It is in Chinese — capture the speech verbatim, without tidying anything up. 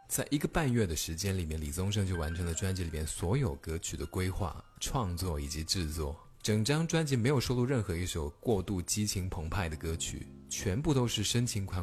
在一个半月的时间里面，李宗盛就完成了专辑里面所有歌曲的规划、创作以及制作。整张专辑没有收录任何一首过度激情澎湃的歌曲，全部都是深情款